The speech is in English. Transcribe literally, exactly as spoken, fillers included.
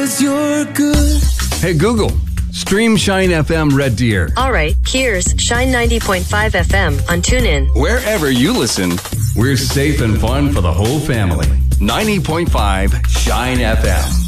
You're good. Hey, Google, stream Shine F M Red Deer. All right, here's Shine ninety point five F M on TuneIn. Wherever you listen, we're safe and fun for the whole family. ninety point five Shine F M.